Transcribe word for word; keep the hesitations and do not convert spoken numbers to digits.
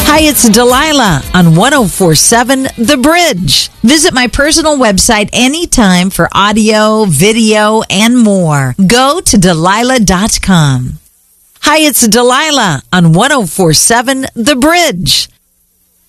Hi, it's Delilah on one oh four point seven The Bridge. Visit my personal website anytime for audio, video, and more. Go to Delilah dot com. Hi, it's Delilah on one oh four point seven The Bridge.